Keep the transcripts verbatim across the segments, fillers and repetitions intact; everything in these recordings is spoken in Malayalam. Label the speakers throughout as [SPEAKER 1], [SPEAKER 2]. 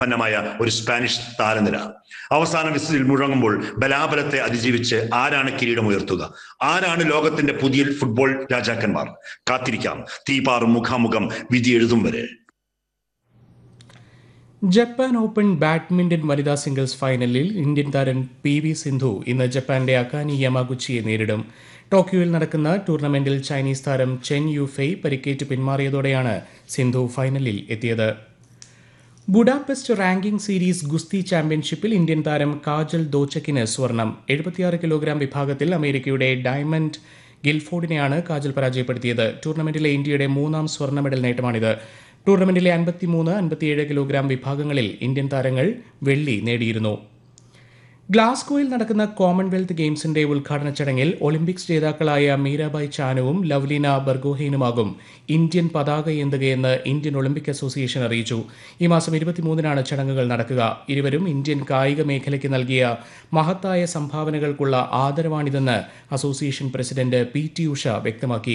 [SPEAKER 1] മായ ഒരു സ്പാനിഷ് താരനിര. അവസാന വിസിൽ മുഴങ്ങുമ്പോൾ ബലാബലത്തെ അതിജീവിച്ച് ആരാണ് കിരീടം ഉയർത്തുക? ആരാണ് ലോകത്തിന്റെ പുതിയ ഫുട്ബോൾ രാജാക്കന്മാർ? കാത്തിരിക്കാം, തീപാറും മുഖാമുഖം വിധി എഴുതും വരെ.
[SPEAKER 2] ജപ്പാൻ ഓപ്പൺ ബാഡ്മിന്റൺ വനിതാ സിംഗിൾസ് ഫൈനലിൽ ഇന്ത്യൻ താരം പി വി സിന്ധു ഇന്ന് ജപ്പാന്റെ അകാനി യമാഗുച്ചിയെ നേരിടും. ടോക്കിയോയിൽ നടക്കുന്ന ടൂർണമെന്റിൽ ചൈനീസ് താരം ചെൻ യുഫെയ് പരിക്കേറ്റ് പിന്മാറിയതോടെയാണ് സിന്ധു ഫൈനലിൽ എത്തിയത്. ബുഡാപെസ്റ്റ് റാങ്കിംഗ് സീരീസ് ഗുസ്തി ചാമ്പ്യൻഷിപ്പിൽ ഇന്ത്യൻ താരം കാജൽ ദോച്ചക്കിന് സ്വർണം. എഴുപത്തിയാറ് കിലോഗ്രാം വിഭാഗത്തിൽ അമേരിക്കയുടെ ഡയമണ്ട് ഗിൽഫോർഡിനെയാണ് കാജൽ പരാജയപ്പെടുത്തിയത്. ടൂർണമെന്റിലെ ഇന്ത്യയുടെ മൂന്നാം സ്വർണ്ണ മെഡൽ നേട്ടമാണിത്. ടൂർണമെന്റിലെ അൻപത്തിമൂന്ന് അൻപത്തിയേഴ് കിലോഗ്രാം വിഭാഗങ്ങളിൽ ഇന്ത്യൻ താരങ്ങൾ വെള്ളി നേടിയിരുന്നു. ഗ്ലാസ്ഗോയിൽ നടക്കുന്ന കോമൺവെൽത്ത് ഗെയിംസിന്റെ ഉദ്ഘാടന ചടങ്ങിൽ ഒളിമ്പിക്സ് ജേതാക്കളായ മീരാബായ് ചാനുവും ലവ്ലീന ബർഗോഹെയ്നുമാകും ഇന്ത്യൻ പതാക ഏന്തുകയെന്ന് ഇന്ത്യൻ ഒളിമ്പിക് അസോസിയേഷൻ അറിയിച്ചു. ഈ മാസം ഇരുപത്തിമൂന്നിനാണ് ചടങ്ങുകൾ നടക്കുക. ഇരുവരും ഇന്ത്യൻ കായിക മേഖലയ്ക്ക് നൽകിയ മഹത്തായ സംഭാവനകൾക്കുള്ള ആദരവാണിതെന്ന് association president P T Usha വ്യക്തമാക്കി.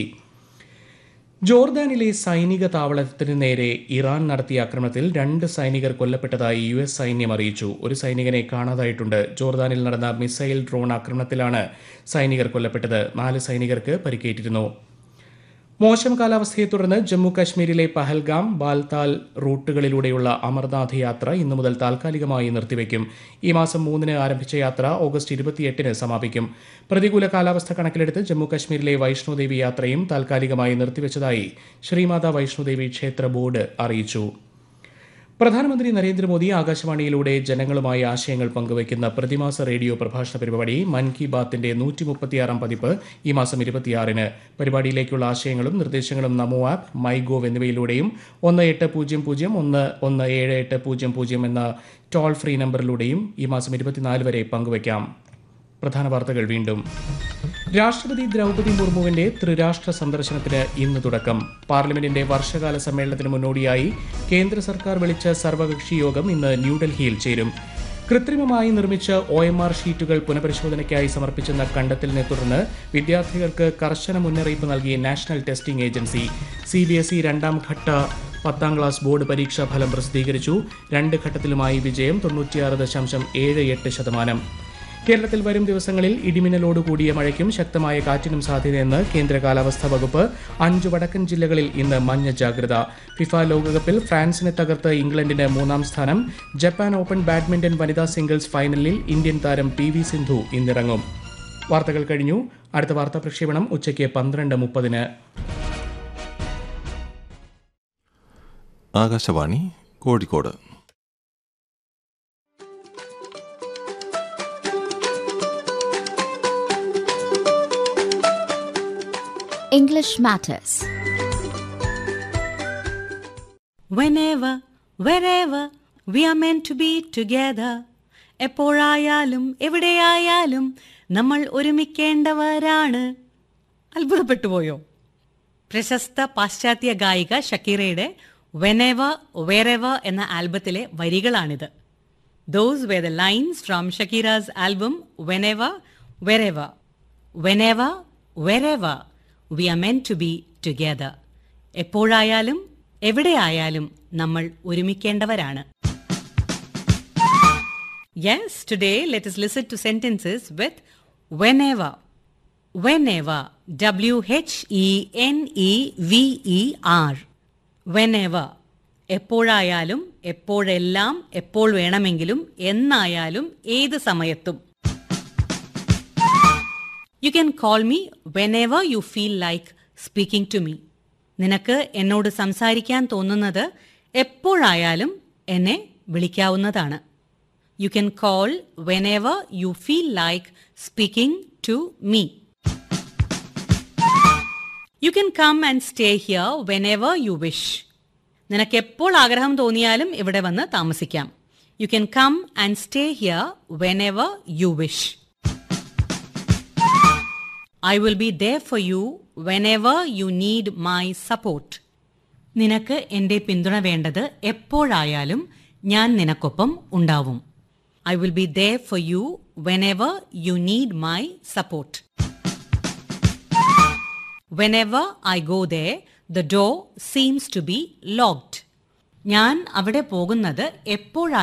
[SPEAKER 2] ജോർദാനിലെ സൈനിക താവളത്തിന് നേരെ ഇറാൻ നടത്തിയ ആക്രമണത്തിൽ രണ്ട് സൈനികർ കൊല്ലപ്പെട്ടതായി യു എസ് സൈന്യം അറിയിച്ചു. ഒരു സൈനികനെ കാണാതായിട്ടുണ്ട്. ജോർദാനിൽ നടന്ന മിസൈൽ ഡ്രോൺ ആക്രമണത്തിലാണ് സൈനികർ കൊല്ലപ്പെട്ടത്. നാല് സൈനികർക്ക് പരിക്കേറ്റിരുന്നു. മോശം കാലാവസ്ഥയെ തുടർന്ന് ജമ്മു കാശ്മീരിലെ പഹൽഗാം, ബാൽതാൽ റൂട്ടുകളിലൂടെയുള്ള അമർനാഥ് യാത്ര ഇന്നു മുതൽ താൽക്കാലികമായി നിർത്തിവെക്കും. ഈ മാസം മൂന്നിന് ആരംഭിച്ച യാത്ര ഓഗസ്റ്റ് ഇരുപത്തിയെട്ടിന് സമാപിക്കും. പ്രതികൂല കാലാവസ്ഥ കണക്കിലെടുത്ത് ജമ്മു കാശ്മീരിലെ വൈഷ്ണോദേവി യാത്രയും താൽക്കാലികമായി നിർത്തിവെച്ചതായി ശ്രീമാതാ വൈഷ്ണോദേവി ക്ഷേത്ര ബോർഡ് അറിയിച്ചു. പ്രധാനമന്ത്രി നരേന്ദ്രമോദി ആകാശവാണിയിലൂടെ ജനങ്ങളുമായി ആശയങ്ങൾ പങ്കുവയ്ക്കുന്ന പ്രതിമാസ റേഡിയോ പ്രഭാഷണ പരിപാടി മൻ കി ബാത്തിന്റെ നൂറ്റി മുപ്പത്തിയാറാം പതിപ്പ് ഈ മാസം ഇരുപത്തിയാറിന്. പരിപാടിയിലേക്കുള്ള ആശയങ്ങളും നിർദ്ദേശങ്ങളും നമോ ആപ്പ്, മൈ ഗോവ് എന്നിവയിലൂടെയും ഒന്ന് എട്ട് പൂജ്യം പൂജ്യം ഒന്ന് ഒന്ന് ഏഴ് എട്ട് പൂജ്യം പൂജ്യം എന്ന ടോൾ ഫ്രീ നമ്പറിലൂടെയും ഈ മാസം ഇരുപത്തിനാല് വരെ പങ്കുവയ്ക്കാം. പ്രധാന വാർത്തകൾ വീണ്ടും. രാഷ്ട്രപതി ദ്രൗപദി മുർമുവിന്റെ ത്രിരാഷ്ട്ര സന്ദർശനത്തിന് ഇന്ന് തുടക്കം. പാർലമെന്റിന്റെ വർഷകാല സമ്മേളനത്തിന് മുന്നോടിയായി കേന്ദ്ര സർക്കാർ വിളിച്ച സർവകക്ഷി യോഗം ഇന്ന് ന്യൂഡൽഹിയിൽ ചേരും. കൃത്രിമമായി നിർമ്മിച്ച ഒ എം ആർ ഷീറ്റുകൾ പുനഃപരിശോധനയ്ക്കായി സമർപ്പിച്ചെന്ന കണ്ടെത്തലിനെ തുടർന്ന് വിദ്യാർത്ഥികൾക്ക് കർശന മുന്നറിയിപ്പ് നൽകി national testing agency. C B S E രണ്ടാം ഘട്ട പത്താം ക്ലാസ് ബോർഡ് പരീക്ഷാ ഫലം പ്രസിദ്ധീകരിച്ചു. രണ്ട് ഘട്ടത്തിലുമായി വിജയം തൊണ്ണൂറ്റിയാറ് ദശാംശം ഏഴ് എട്ട് ശതമാനം. കേരളത്തിൽ വരും ദിവസങ്ങളിൽ ഇടിമിന്നലോടുകൂടിയ മഴയ്ക്കും ശക്തമായ കാറ്റിനും സാധ്യതയെന്ന് കേന്ദ്ര കാലാവസ്ഥാ വകുപ്പ്. അഞ്ച് വടക്കൻ ജില്ലകളിൽ ഇന്ന് മഞ്ഞ ജാഗ്രത. ഫിഫ ലോകകപ്പിൽ ഫ്രാൻസിനെ തകർത്ത് ഇംഗ്ലണ്ടിന് മൂന്നാം സ്ഥാനം. ജപ്പാൻ ഓപ്പൺ ബാഡ്മിന്റൺ വനിതാ സിംഗിൾസ് ഫൈനലിൽ ഇന്ത്യൻ താരം പി വി സിന്ധു ഇന്നിറങ്ങും. വാർത്തകൾ കഴിഞ്ഞു. അടുത്ത വാർത്താ പ്രക്ഷേപണം ഉച്ചയ്ക്ക് പന്ത്രണ്ട് മുപ്പതിന്.
[SPEAKER 3] Akashvani Kozhikode.
[SPEAKER 4] English Matters.
[SPEAKER 5] Whenever, wherever we are meant to be together. എപ്പോഴായാലും എവിടെയായാലും നമ്മൾ ഒരുമിക്കേണ്ടവരാണ്. അത്ഭുതപ്പെട്ടുപോയോ? പ്രശസ്ത പാശ്ചാത്യ ഗായിക ഷക്കീറയുടെ Whenever, Wherever എന്ന ആൽബത്തിലെ വരികളാണിത്. Those were the lines from Shakira's album Whenever, Wherever. Whenever, wherever we are meant to be together. എപ്പോഴായാലും എവിടെയായാലും നമ്മൾ ഒരുമിക്കേണ്ടവരാണ്. Yes, today let us listen to sentences with whenever. Whenever, W H E N E V E R. Whenever, എപ്പോഴായാലും, എപ്പോഴെല്ലാം, എപ്പോൾ വേണമെങ്കിലും, എന്നായാലും, ഏത് സമയത്തും. You can call me whenever you feel like speaking to me. നിനക്ക് എന്നോട് സംസാരിക്കാൻ തോന്നുന്നത് എപ്പോഴായാലും എന്നെ വിളിക്കാവുന്നതാണ്. You can call whenever you feel like speaking to me. You can come and stay here whenever you wish. നിനക്ക് എപ്പോൾ ആഗ്രഹം തോന്നിയാലും ഇവിടെ വന്ന് താമസിക്കാം. You can come and stay here whenever you wish. I will be there for you whenever you need my support. നിനക്ക് എൻ്റെ പിന്തുണ വേണ്ടത് എപ്പോഴായാലും ഞാൻ നിനക്കൊപ്പം ഉണ്ടാവും. I will be there for you whenever you need my support. Whenever I go there, the door seems to be locked. ഞാൻ അവിടെ പോകുന്നത് എപ്പോഴായാലും